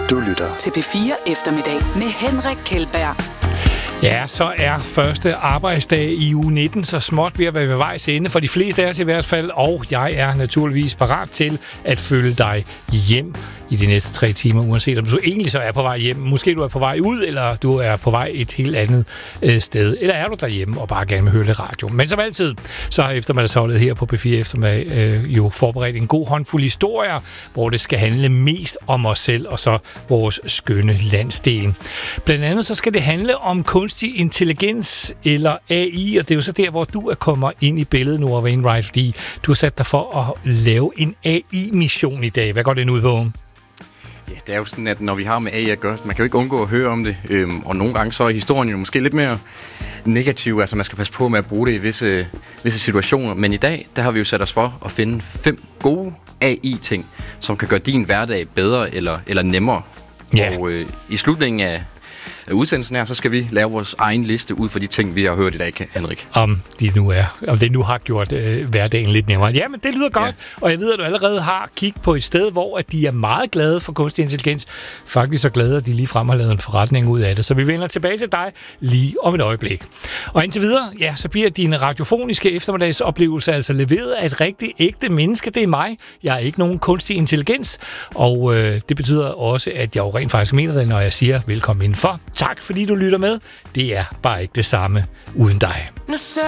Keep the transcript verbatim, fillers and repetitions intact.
Du lytter til P fire Eftermiddag med Henrik Kjeldberg. Ja, så er første arbejdsdag i uge nitten så småt ved at være ved vejs ende, for de fleste af os i hvert fald, og jeg er naturligvis parat til at følge dig hjem i de næste tre timer, uanset om du egentlig så er på vej hjem. Måske du er på vej ud, eller du er på vej et helt andet øh, sted. Eller er du derhjemme og bare gerne vil høre lidt radio. Men som altid, så har eftermiddagsholdet her på P fire Eftermiddag øh, jo forberedt en god håndfuld historier, hvor det skal handle mest om os selv og så vores skønne landsdel. Blandt andet så skal det handle om kunstig intelligens eller A I, og det er jo så der, hvor du er kommet ind i billedet, Nora Wainwright, fordi du har sat dig for at lave en A I-mission i dag. Hvad går den ud på? Ja, det er jo sådan, at når vi har med A I at gøre, man kan jo ikke undgå at høre om det, øhm, og nogle gange så er historien jo måske lidt mere negativ, altså man skal passe på med at bruge det i visse, visse situationer, men i dag, der har vi jo sat os for at finde fem gode A I-ting, som kan gøre din hverdag bedre eller, eller nemmere. Yeah. Og øh, i slutningen af udsendelsen her, så skal vi lave vores egen liste ud for de ting, vi har hørt i dag, Henrik. Om de nu er, om det nu har gjort øh, hverdagen lidt nemmere. Ja, men det lyder godt, ja. Og jeg ved, at du allerede har kigget på et sted, hvor at de er meget glade for kunstig intelligens. Faktisk så glade, at de lige frem har lavet en forretning ud af det. Så vi vender tilbage til dig lige om et øjeblik. Og indtil videre, ja, så bliver din radiofoniske eftermiddagsoplevelse altså leveret af et rigtig ægte menneske. Det er mig. Jeg er ikke nogen kunstig intelligens. Og øh, det betyder også, at jeg jo rent faktisk mener det, når jeg siger velkommen indenfor. Tak fordi du lytter med. Det er bare ikke det samme uden dig.